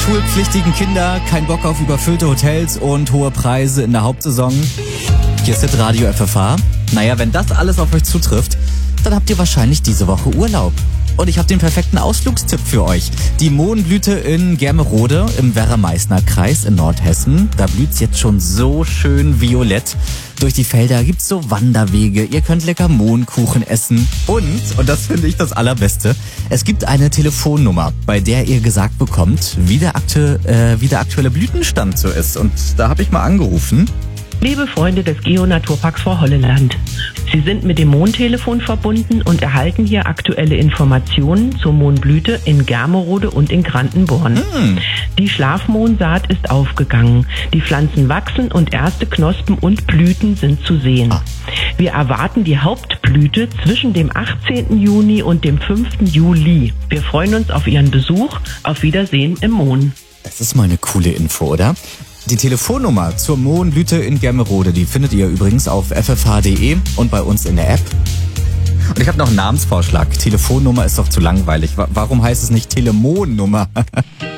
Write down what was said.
schulpflichtigen Kinder, kein Bock auf überfüllte Hotels und hohe Preise in der Hauptsaison. Hier ist Radio FFH. Naja, wenn das alles auf euch zutrifft, dann habt ihr wahrscheinlich diese Woche Urlaub. Und ich habe den perfekten Ausflugstipp für euch. Die Mohnblüte in Germerode im Werra-Meißner-Kreis in Nordhessen. Da blüht's jetzt schon so schön violett. Durch die Felder gibt's so Wanderwege. Ihr könnt lecker Mohnkuchen essen. Und das finde ich das Allerbeste, es gibt eine Telefonnummer, bei der ihr gesagt bekommt, wie der aktuelle Blütenstand so ist. Und da habe ich mal angerufen. Liebe Freunde des Geo-Naturparks Vorholleland, Sie sind mit dem Mohntelefon verbunden und erhalten hier aktuelle Informationen zur Mohnblüte in Germerode und in Grandenborn. Die Schlafmohnsaat ist aufgegangen. Die Pflanzen wachsen und erste Knospen und Blüten sind zu sehen. Wir erwarten die Hauptblüte zwischen dem 18. Juni und dem 5. Juli. Wir freuen uns auf Ihren Besuch. Auf Wiedersehen im Mohn. Das ist mal eine coole Info, oder? Die Telefonnummer zur Mohnblüte in Germerode, die findet ihr übrigens auf ffh.de und bei uns in der App. Und ich habe noch einen Namensvorschlag. Telefonnummer ist doch zu langweilig. Warum heißt es nicht Telemohnummer?